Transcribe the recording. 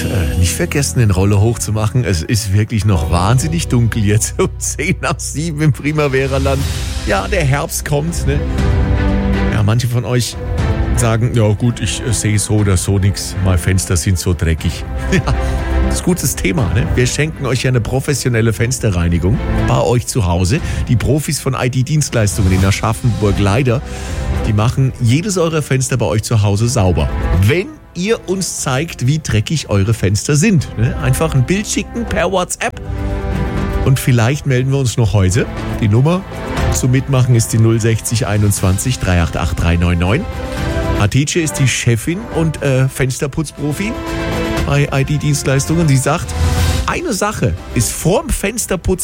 nicht vergessen, den Roller hochzumachen. Es ist wirklich noch wahnsinnig dunkel jetzt um 6:10 im Primavera-Land. Ja, der Herbst kommt, ne? Ja, manche von euch sagen, ja gut, ich sehe so oder so nichts. Meine Fenster sind so dreckig. Ja, das ist ein gutes Thema, ne? Wir schenken euch ja eine professionelle Fensterreinigung bei euch zu Hause. Die Profis von ID-Dienstleistungen in Aschaffenburg-Leider, die machen jedes eurer Fenster bei euch zu Hause sauber. Wenn ihr uns zeigt, wie dreckig eure Fenster sind. Ne? Einfach ein Bild schicken per WhatsApp und vielleicht melden wir uns noch heute. Die Nummer zum Mitmachen ist die 060 21 388 399. Hatice ist die Chefin und Fensterputzprofi bei ID-Dienstleistungen. Sie sagt, eine Sache ist vorm Fensterputz